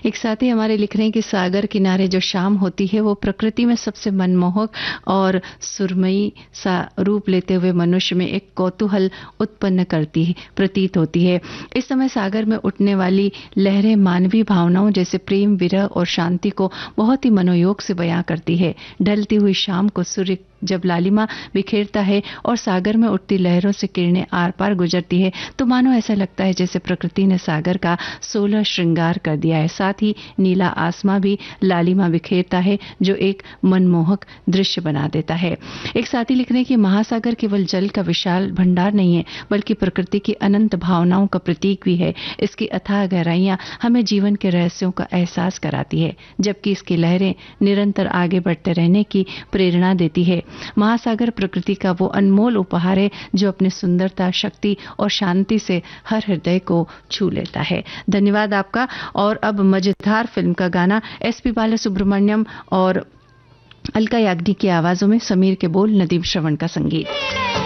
एक साथी हमारे लिख रहे हैं कि सागर किनारे जो शाम होती है वो प्रकृति में सबसे मनमोहक और सुरमई सा रूप लेते हुए मनुष्य में एक कौतूहल उत्पन्न करती है, प्रतीत होती है। इस समय सागर में उठने वाली लहरें मानवीय भावनाओं जैसे प्रेम, विरह और शांति को बहुत ही मनोयोग से बयां करती है। ढलती हुई शाम को सूर्य जब लालिमा बिखेरता है और सागर में उठती लहरों से किरणें आर पार गुजरती है तो मानो ऐसा लगता है जैसे प्रकृति ने सागर का 16 श्रृंगार कर दिया है। साथ ही नीला आसमां भी लालिमा बिखेरता है जो एक मनमोहक दृश्य बना देता है। एक साथी लिख रहे हैं कि महासागर केवल जल का विशाल भंडार नहीं है बल्कि प्रकृति की अनंत भावनाओं का प्रतीक भी है। इसकी अथाह गहराइयां हमें जीवन के रहस्यों का एहसास कराती है जबकि इसकी लहरें निरंतर आगे बढ़ते रहने की प्रेरणा देती है। महासागर प्रकृति का वो अनमोल उपहार है जो अपनी सुंदरता, शक्ति और शांति से हर हृदय को छू लेता है। धन्यवाद आपका। और अब मजेदार फिल्म का गाना एसपी बालासुब्रमण्यम और अलका याग्निक की आवाजों में, समीर के बोल, नदीम श्रवण का संगीत।